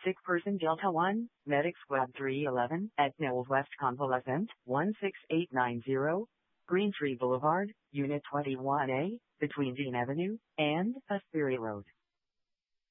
Sick person Delta 1, Medic Squad 311, at Knowles West Convalescent, 16890, Green Tree Boulevard, Unit 21A, between Dean Avenue and Aspiri Road.